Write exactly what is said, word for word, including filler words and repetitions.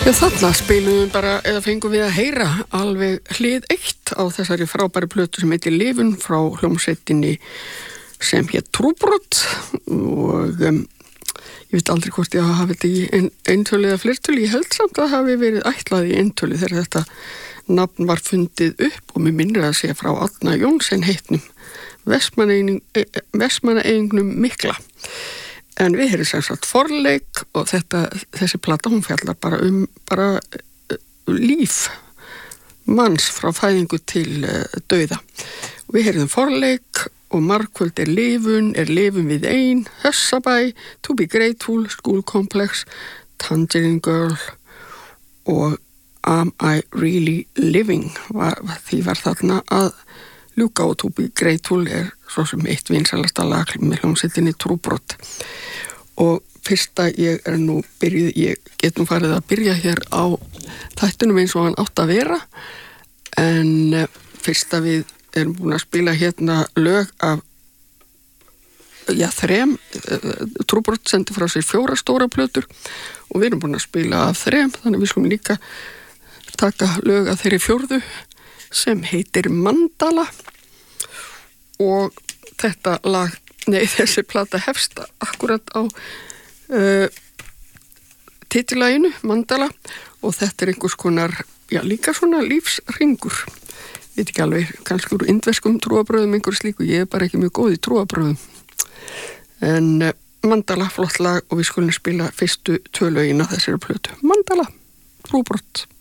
Já, þarna spilum við bara, eða fengum við að heyra alveg hlið eitt á þessari frábæri plötu sem heitir Lifun frá hljómsveitinni sem hér Trúbrot og um, ég veit aldrei hvort ég hafi þetta í ein, eintölu eða flertölu, ég held samt að hafi verið ætlað í eintölu þegar þetta nafn var fundið upp og mér minnir að segja frá Árna Jónsson heitnum Vestmannaeyingnum mikla. En við erum sem sagt forleik og þetta, þessi plata hún fjallar bara um bara uh, líf manns frá fæðingu til uh, dauða. Við erum forleik og margkvöld er lifun, er lifun við ein, Hössabæ, To Be Grateful, School Complex, Tangerine Girl og Am I Really Living? Var, því var þarna að ljúka og To Be Grateful er svo sem eitt vinsalasta lag með hljómsveitinni Trúbrot. Og fyrsta ég er nú byrjuð, ég get nú farið að byrja hér á þættunum eins og hann átt að vera, en fyrsta við erum búin að spila hérna lög af, já, þrem, Trúbrot sendi frá sér fjóra stóra plötur og við erum búin að spila af þrem, þannig við skulum líka taka lög af þeirri fjórðu sem heitir Mandala og þetta lag, nei þessi plata hefst akkurat á uh, titilaginu Mandala og þetta er einhvers konar, já líka svona lífsringur, veit ekki alveg, kannski úr indverskum trúabröðum einhver slíku, ég er bara ekki mjög góð í trúabröðum, en uh, Mandala, flott lag og við skulum spila fyrstu tvö lögin á þessari plötu, Mandala, Trúbrot.